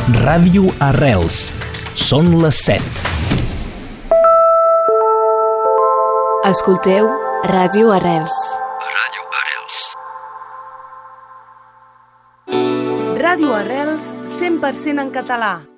Ràdio Arrels. Són les 7. Escolteu Ràdio Arrels. Ràdio Arrels. Ràdio Arrels, 100% en català.